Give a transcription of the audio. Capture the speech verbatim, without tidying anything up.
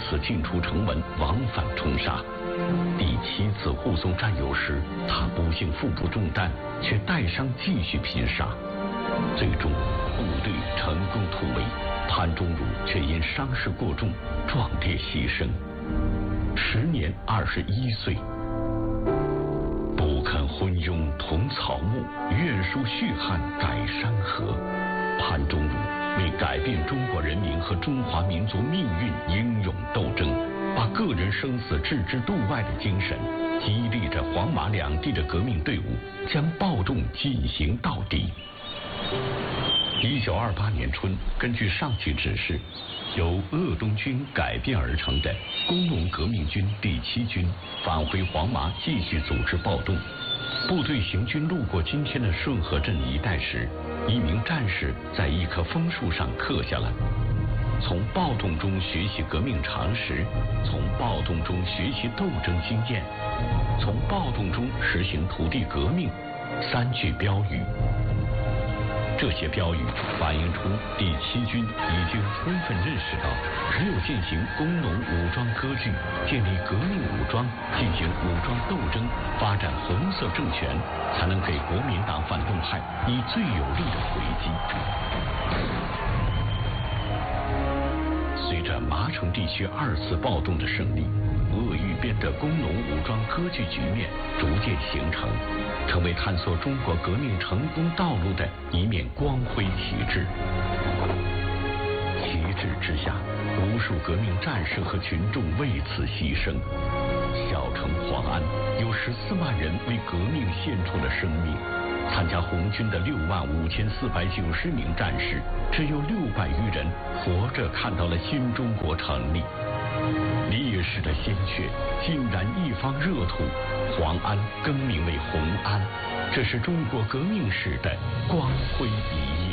次进出城门，往返冲杀。第七次护送战友时，他不幸腹部中弹，却带伤继续拼杀。最终，部队成功突围，潘忠儒却因伤势过重壮烈牺牲，时年二十一岁。不肯昏庸同草木，愿书血汗改山河。潘忠儒为改变中国人民和中华民族命运英勇斗争，把个人生死置之度外的精神，激励着黄马两地的革命队伍，将暴动进行到底。一九二八年春，根据上级指示，由鄂东军改编而成的工农革命军第七军返回黄麻，继续组织暴动。部队行军路过今天的顺河镇一带时，一名战士在一棵枫树上刻下了“从暴动中学习革命常识，从暴动中学习斗争经验，从暴动中实行土地革命”三句标语。这些标语反映出第七军已经充分认识到，只有进行工农武装割据，建立革命武装，进行武装斗争，发展红色政权，才能给国民党反动派以最有力的回击。随着麻城地区二次暴动的胜利，鄂豫边的工农武装割据局面逐渐形成，成为探索中国革命成功道路的一面光辉旗帜。旗帜之下，无数革命战士和群众为此牺牲。小城黄安有十四万人为革命献出了生命，参加红军的六万五千四百九十名战士，只有六百余人活着看到了新中国成立。烈士的鲜血浸染一方热土，黄安更名为红安，这是中国革命史的光辉一页。